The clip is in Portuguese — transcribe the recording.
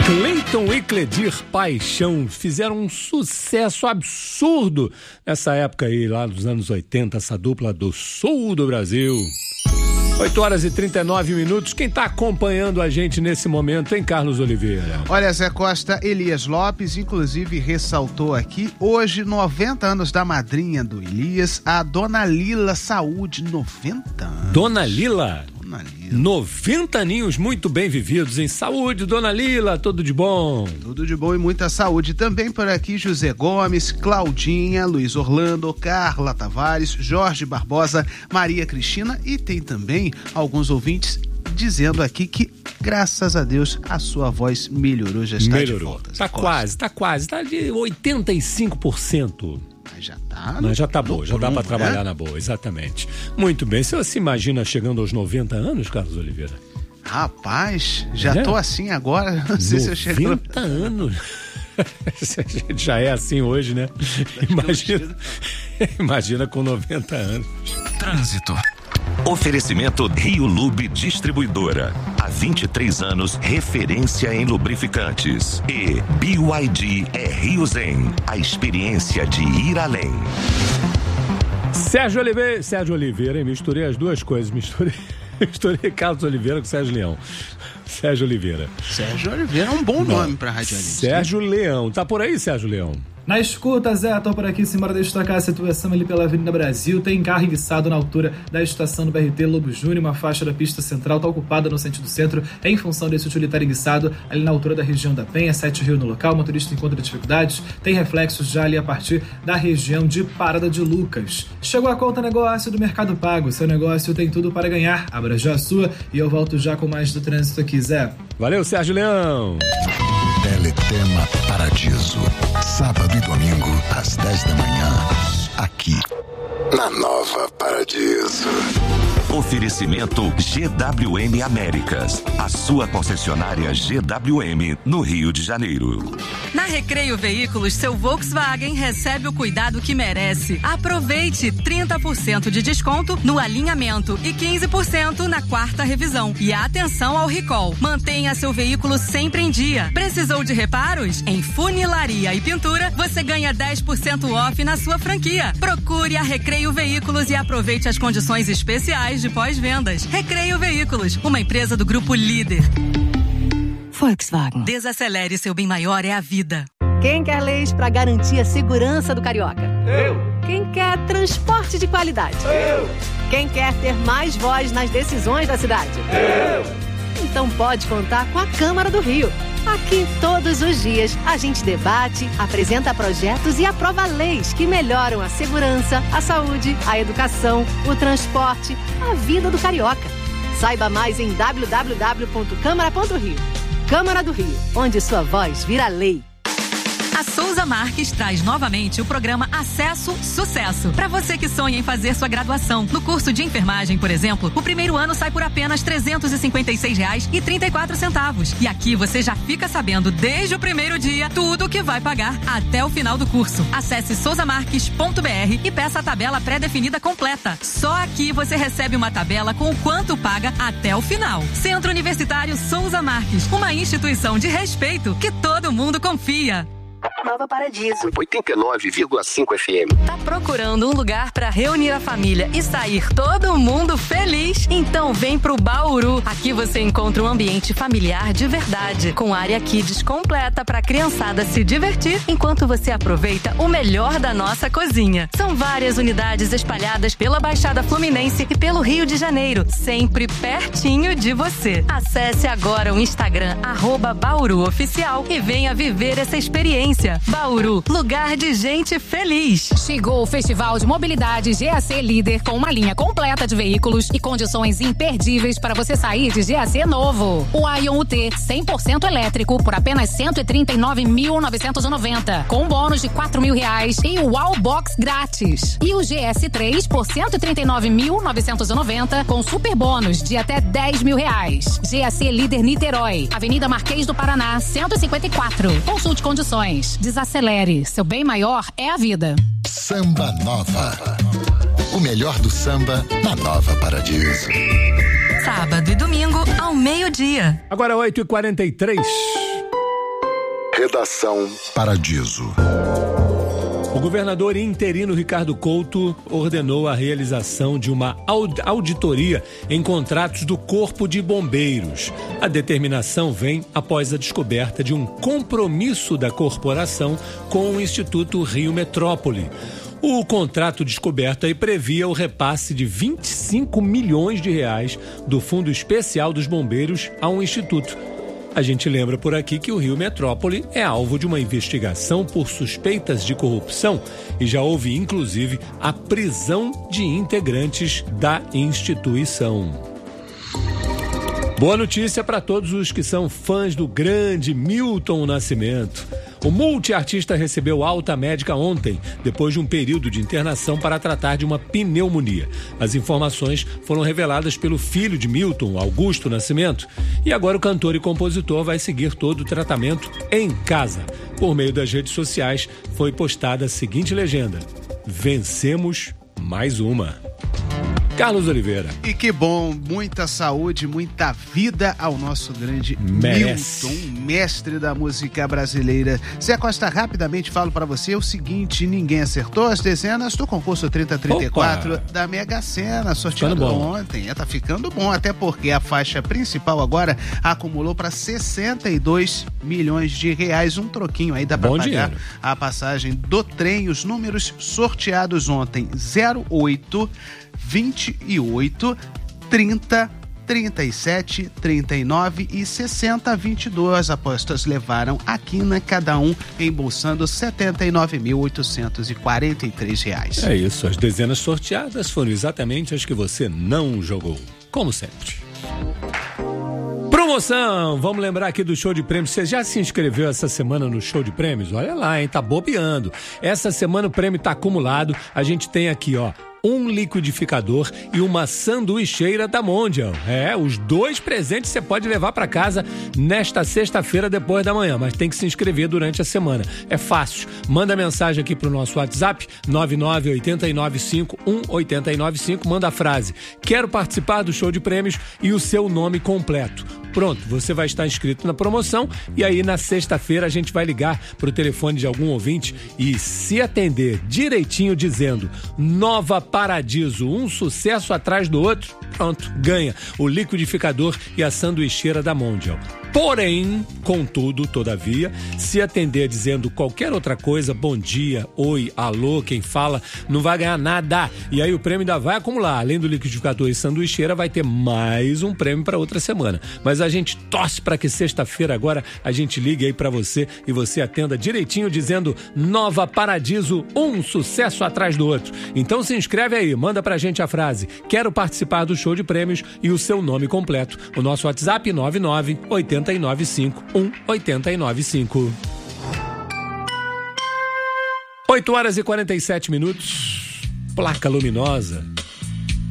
Cleiton e Cledir Paixão fizeram um sucesso absurdo nessa época aí, lá dos anos 80, essa dupla do sul do Brasil. 8h39. Quem está acompanhando a gente nesse momento, hein, Carlos Oliveira? Olha, Zé Costa, Elias Lopes, inclusive, ressaltou aqui, hoje, 90 anos da madrinha do Elias, a Dona Lila Saúde, 90 anos. Dona Lila? Dona Lila. 90 aninhos muito bem vividos em saúde, Dona Lila, tudo de bom? Tudo de bom e muita saúde. Também por aqui, José Gomes, Claudinha, Luiz Orlando, Carla Tavares, Jorge Barbosa, Maria Cristina e tem também alguns ouvintes dizendo aqui que, graças a Deus, a sua voz melhorou, já está de volta. Tá quase, tá de 85%. Mas já tá boa, já dá pra trabalhar na boa, exatamente. Muito bem, você se imagina chegando aos 90 anos, Carlos Oliveira? Rapaz, já tô assim agora, não sei se eu chego... 90 anos? A gente já é assim hoje, né? Imagina com 90 anos. Trânsito. Oferecimento Rio Lube Distribuidora. Há 23 anos, referência em lubrificantes. E BYD é Rio Zen, a experiência de ir além. Sérgio Oliveira, hein? Misturei as duas coisas. Misturei Carlos Oliveira com Sérgio Leão. Sérgio Oliveira é um bom nome pra radialista. Sérgio Leão. Tá por aí, Sérgio Leão? Na escuta, Zé, tô por aqui, simbora destacar a situação ali pela Avenida Brasil. Tem carro enguiçado na altura da estação do BRT Lobo Júnior. Uma faixa da pista central tá ocupada no sentido centro em função desse utilitário enguiçado ali na altura da região da Penha, 7 Rio no local. O motorista encontra dificuldades, tem reflexos já ali a partir da região de Parada de Lucas. Chegou a conta negócio do Mercado Pago. Seu negócio tem tudo para ganhar. Abra já a sua e eu volto já com mais do trânsito aqui, Zé. Valeu, Sérgio Leão. Teletema Paradiso. Sábado e domingo, às 10 da manhã. Aqui, na Nova Paradiso. Oferecimento GWM Américas. A sua concessionária GWM no Rio de Janeiro. Na Recreio Veículos, seu Volkswagen recebe o cuidado que merece. Aproveite 30% de desconto no alinhamento e 15% na quarta revisão. E atenção ao recall. Mantenha seu veículo sempre em dia. Precisou de reparos? Em funilaria e pintura, você ganha 10% off na sua franquia. Procure a Recreio Veículos e aproveite as condições especiais de pós-vendas. Recreio Veículos, uma empresa do Grupo Líder. Volkswagen. Desacelere, seu bem maior é a vida. Quem quer leis para garantir a segurança do carioca? Eu. Quem quer transporte de qualidade? Eu. Quem quer ter mais voz nas decisões da cidade? Eu. Então pode contar com a Câmara do Rio. Aqui, todos os dias, a gente debate, apresenta projetos e aprova leis que melhoram a segurança, a saúde, a educação, o transporte, a vida do carioca. Saiba mais em www.câmara.rio. Câmara do Rio, onde sua voz vira lei. A Souza Marques traz novamente o programa Acesso Sucesso. Para você que sonha em fazer sua graduação. No curso de enfermagem, por exemplo, o primeiro ano sai por apenas R$ 356,34. E aqui você já fica sabendo desde o primeiro dia tudo o que vai pagar até o final do curso. Acesse souzamarques.br e peça a tabela pré-definida completa. Só aqui você recebe uma tabela com o quanto paga até o final. Centro Universitário Souza Marques, uma instituição de respeito que todo mundo confia. Nova Paradiso. 89,5 FM. Tá procurando um lugar para reunir a família e sair todo mundo feliz? Então vem pro Bauru. Aqui você encontra um ambiente familiar de verdade, com área kids completa para a criançada se divertir enquanto você aproveita o melhor da nossa cozinha. São várias unidades espalhadas pela Baixada Fluminense e pelo Rio de Janeiro, sempre pertinho de você. Acesse agora o Instagram @BauruOficial e venha viver essa experiência. Bauru, lugar de gente feliz. Chegou o Festival de Mobilidade GAC Líder com uma linha completa de veículos e condições imperdíveis para você sair de GAC novo. O Aion UT 100% elétrico por apenas R$ 139.990, com bônus de R$ 4.000 e o Wallbox grátis. E o GS3 por R$ 139.990, com super bônus de até R$ 10.000. GAC Líder Niterói, Avenida Marquês do Paraná, 154. Consulte condições. Desacelere, seu bem maior é a vida. Samba Nova. O melhor do samba na Nova Paradiso. Sábado e domingo ao meio-dia. Agora 8h43. Redação Paradiso. O governador interino Ricardo Couto ordenou a realização de uma auditoria em contratos do Corpo de Bombeiros. A determinação vem após a descoberta de um compromisso da corporação com o Instituto Rio Metrópole. O contrato descoberto aí previa o repasse de 25 milhões de reais do Fundo Especial dos Bombeiros ao Instituto. A gente lembra por aqui que o Rio Metrópole é alvo de uma investigação por suspeitas de corrupção e já houve, inclusive, a prisão de integrantes da instituição. Boa notícia para todos os que são fãs do grande Milton Nascimento. O multiartista recebeu alta médica ontem, depois de um período de internação para tratar de uma pneumonia. As informações foram reveladas pelo filho de Milton, Augusto Nascimento, e agora o cantor e compositor vai seguir todo o tratamento em casa. Por meio das redes sociais, foi postada a seguinte legenda: vencemos mais uma. Carlos Oliveira. E que bom, muita saúde, muita vida ao nosso grande Merece. Milton, mestre da música brasileira. Zé Costa, rapidamente falo para você o seguinte: ninguém acertou as dezenas do concurso 3034 da Mega Sena, sorteado ontem. Tá ficando bom, até porque a faixa principal agora acumulou para 62 milhões de reais, um troquinho aí, dá para pagar dinheiro. A passagem do trem. Os números sorteados ontem: 08, 28, 30, 37, 39 e 60. 22 apostas levaram a quina, cada um embolsando R$ 79.843. É isso, as dezenas sorteadas foram exatamente as que você não jogou, como sempre. Promoção! Vamos lembrar aqui do show de prêmios. Você já se inscreveu essa semana no show de prêmios? Olha lá, hein? Tá bobeando. Essa semana o prêmio tá acumulado. A gente tem aqui, ó, um liquidificador e uma sanduicheira da Mondial. Os dois presentes você pode levar para casa nesta sexta-feira depois da manhã, mas tem que se inscrever durante a semana. É fácil. Manda mensagem aqui pro nosso WhatsApp 998951895. Manda a frase: quero participar do show de prêmios e o seu nome completo. Pronto, você vai estar inscrito na promoção e aí na sexta-feira a gente vai ligar pro telefone de algum ouvinte e, se atender direitinho dizendo Nova Paradiso, um sucesso atrás do outro, pronto, ganha o liquidificador e a sanduicheira da Mondial. Porém, contudo, todavia, se atender dizendo qualquer outra coisa, bom dia, oi, alô, quem fala, não vai ganhar nada. E aí o prêmio ainda vai acumular. Além do liquidificador e sanduicheira, vai ter mais um prêmio para outra semana. Mas a gente torce para que sexta-feira agora a gente ligue aí para você e você atenda direitinho dizendo Nova Paradiso, um sucesso atrás do outro. Então se inscreve aí, manda pra gente a frase: quero participar do show de prêmios e o seu nome completo. O nosso WhatsApp 998951895. 8 horas e 47 minutos. Placa luminosa.